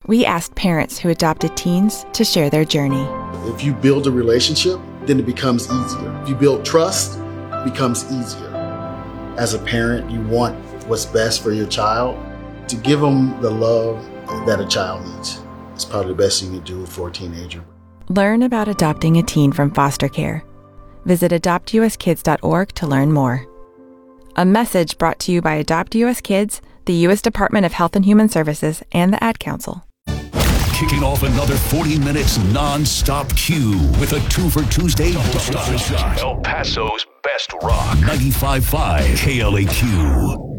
We asked parents who adopted teens to share their journey. If you build a relationship, then it becomes easier. If you build trust, it becomes easier. As a parent, you want what's best for your child. To give them the love that a child needs. It's probably the best you can do for a teenager. Learn about adopting a teen from foster care. Visit adoptuskids.org to learn more. A message brought to you by Adopt US Kids, the U.S. Department of Health and Human Services, and the Ad Council. Kicking off another 40 minutes non-stop Q with a 2 for Tuesday double shot. El Paso's best rock. 95.5 KLAQ.